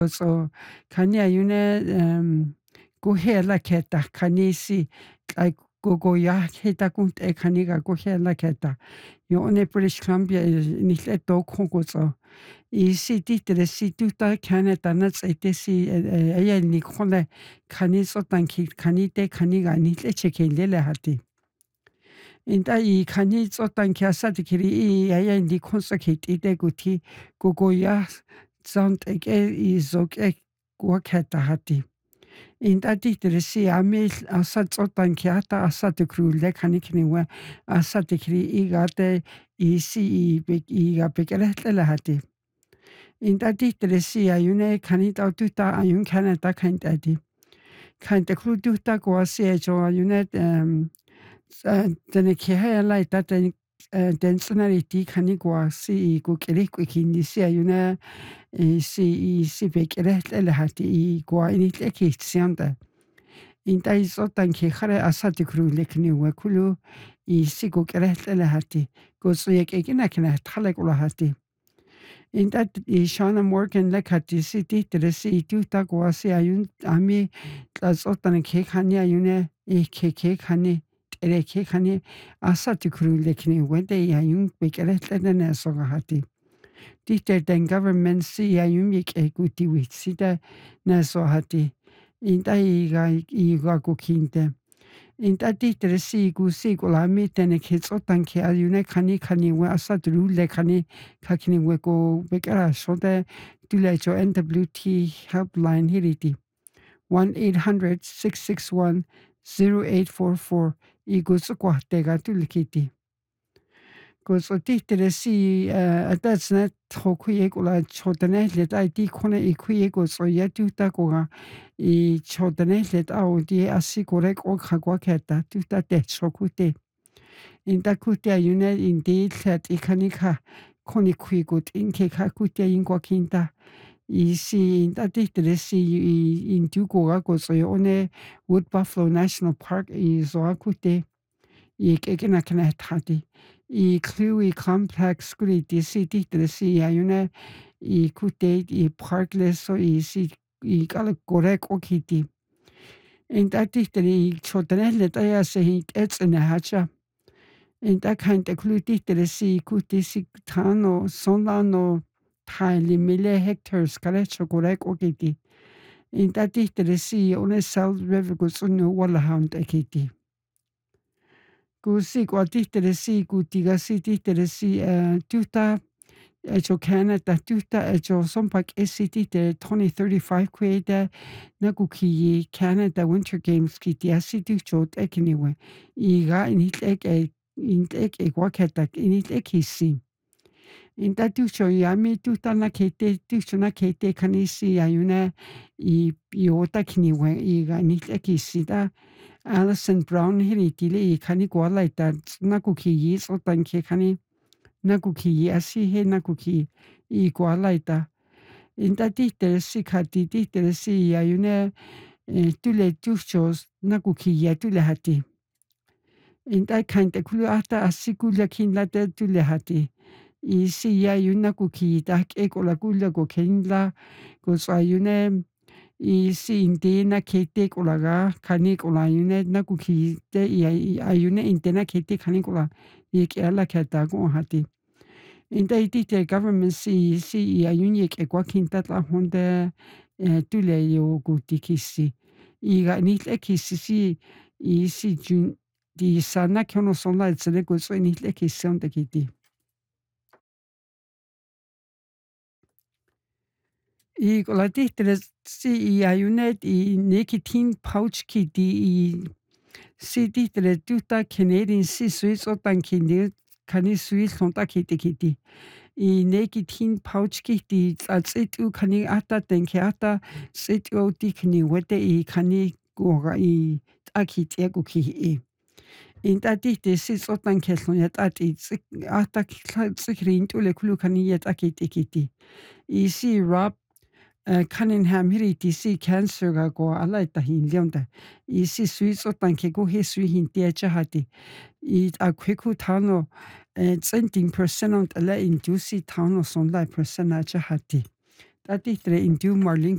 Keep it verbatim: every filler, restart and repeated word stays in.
So kanya yune um kuhela keta kanisi like gogo ya heta kunt e kaniga kuhela keta yone British Columbia nihle to kongoso I city tre city ta Canada na tsete si aya ni khole kaniso tanki kanite kaniga nihle chekelele hati inta I kaniso tanki asati kiri aya ni khonsa kiti de guti gogo ya Sound eke izok ek waketa hati. Inta titre si amil asat sotan kiata asat krule kanikniwe asat kri igate isi i iga pekeletele hati. Inta titre si ayune kanita tuta ayun kanata kantati. Kanta krututa kwasi ejo ayune um tene kiha laita ten density kanigwa si kukelik kinisi ayune si si bekerehtlele hati I gwa initleki tsianda. Inta isotan ki khare asati krulek ni wakulu I si go kerehtlele hati. Go suyek egina kena thalek ula hati. Inta I Shana Morgan lek hati si titre si tuta gwa si ayun ami tlasotan ke khani ayune e ke ke khani tere ke khani asati krulek ni wende ayun bekerehtlele ne soga hati. Dite den government si ayumik e guti witsida na so hati. Inta iga iga kukinte. Inta dite si gu si gulami tene kitsotan ki ayune kani kani we asat rule kani kakini we go bekara shode dule jo N W T helpline hiriti. one eight hundred six six one zero eight four four igu sukwa tega tulikiti. Gozo titre si that's net hokuekula chodane let I di kone ikuego so yatuta goga I chodane let au di asikorek o kagwaketa tuta de chokute. In dakutia unit indeed let ikanika koni kuigut in kekakutia in gwakinta. I see in that titre si in Dugoga gozo one Wood Buffalo National Park is Zoakute. I kekena kana hati. I clue complex grid I city to si ayune I kute I parkless so I si I gala gorek okiti. In that titre chodane letaya se it's in a hacha. In that kind of clue titre si kuti si tano sonano tali mille hectares kalecho gorek okiti. In that titre si one South River goes on Wallahound ekiti. Gusi kwa titre si gutiga si titre si tuta echo Canada tuta echo sompak esi titre twenty thirty-five kweda naguki Canada Winter Games ki tiasi tucho tekiniwe iga initlek e intlek e waketak initlek isi. Inta tucho yami tuta na kete tucho na kete kanisi ayuna I iota kiniwe iga initlek isi da Alison Brown hiritile I kani gwalaita nakuki yis o tanke kani nakuki asi he nakuki I gwalaita. Inta titere si kati titere si ayune tule tuchos nakuki ya tule hati. Inta kante kulu ata asikula kinla tule hati. I si ya yuna kuki tak ekola kula go kinla go so ayune I si indena kete kulaga kanik ola yune na kuki te I ayune indena kete kanik ola yek ela keta go hati. Inta iti te government si si ayun yek e kwa kinta la honde tule yo guti kisi. Iga nitle kisi si I si jun di sana kyono sonla etsele go so nitle kisi on de kiti. I gola titre si I ayune I nicotine pouch ki di I si titre tuta Canadian si Swiss o tankini kani Swiss konta kiti kiti. I nicotine pouch ki di tsatsitu kani ata tenke ata situ di kani wete I kani goga I akiti ego ki I. Inta titre si so tankelon yat ati ata tsikrin ule kulu kani yat akiti kiti. I si Rob Uh, Cunningham hiriti si cancer ga go ala ita hin leonda. I si sui so tanke go he sui hin tia chahati. I a kweku tano tsenting percent on ala indusi tano son la percent a chahati. Tati tre indu marling